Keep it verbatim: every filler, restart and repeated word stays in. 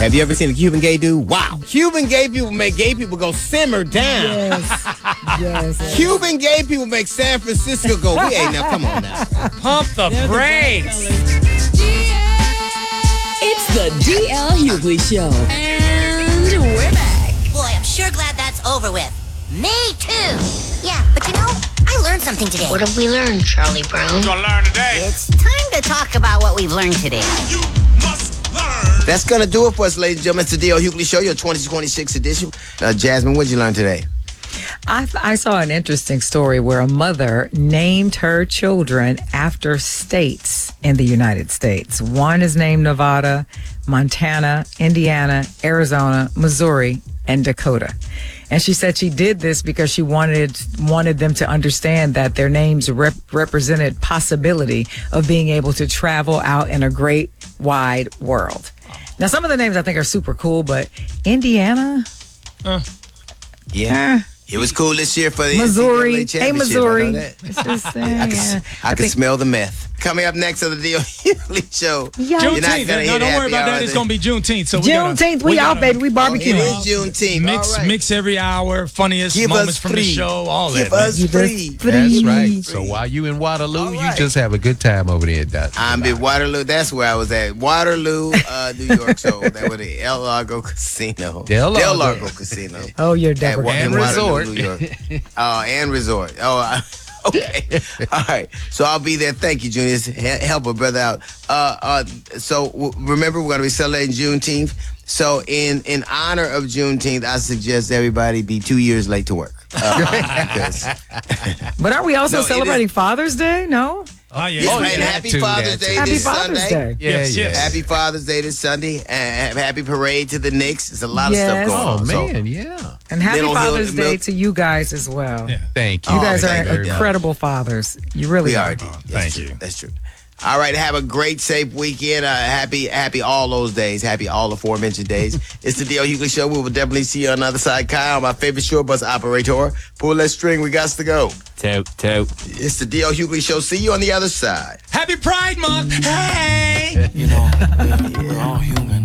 Have you ever seen a Cuban gay dude? Wow. Cuban gay people make gay people go simmer down. Yes. yes. Cuban gay people make San Francisco go, we ain't now, come on now. Pump the brakes. It's the D L Hughley Show. And we're back. Boy, I'm sure glad that's over with. Me too. Yeah, but you know, I learned something today. What have we learned, Charlie Brown? What you gonna learn today? It's time to talk about what we've learned today. You must learn. That's going to do it for us, ladies and gentlemen. It's the D L Hughley Show, your twenty twenty-six edition. Uh, Jasmine, what did you learn today? I, I saw an interesting story where a mother named her children after states in the United States. One is named Nevada, Montana, Indiana, Arizona, Missouri, and Dakota. And she said she did this because she wanted wanted them to understand that their names rep- represented possibility of being able to travel out in a great wide world. Now, some of the names I think are super cool, but Indiana, Uh, Yeah. eh, It was cool this year for the Missouri, N C double A hey championship. I know Missouri. that. It's just, uh, I can, yeah. I can think- smell the meth. Coming up next on the D L Hughley Show. Yeah. You're not Juneteenth. gonna No, hear don't worry happy about hour that. It's then. gonna be Juneteenth. So we gotta- Juneteenth, we, out, gotta baby. We It barbecue. is Juneteenth. Mix, All right. mix every hour, funniest Give moments us from the free. show, all Give that. us man. free. That's right. Free. So while you in Waterloo, All you right. just have a good time over there, Doc. I'm in Waterloo. That's where I was at. Waterloo, uh, New York. So that was the El Largo Casino. Del Largo. Casino. Oh, you're At Deborah. Wa- And in Waterloo, resort. New York. Oh, and resort. Oh, I- okay. All right. So I'll be there. Thank you, Junior. He- Help a brother out. Uh, uh, so w- remember, we're going to be celebrating Juneteenth. So in, in honor of Juneteenth, I suggest everybody be two years late to work. Uh, because- But are we also No, it celebrating Father's Day? No? Oh, yeah. Yes, Oh, man. yeah, Happy too, Father's that Day too. Happy this Father's Sunday. Day. Yeah, Yes, yeah. yes. Happy Father's Day this Sunday. And happy parade to the Knicks. There's a lot of Yes. stuff going Oh, on. So- man, yeah. And happy Middle Hill- Father's Day Middle- to you guys as well. Yeah. Thank you. You Oh, guys thank are you. incredible fathers. You really We are. are. That's thank true. you. That's true. All right, have a great, safe weekend. Uh, happy, happy all those days. Happy all aforementioned days. It's the D L Hughley Show. We will definitely see you on the other side. Kyle, my favorite short bus operator. Pull that string. We got to go. Toot, toot. It's the D L Hughley Show. See you on the other side. Happy Pride Month. Hey. You know, we're all human.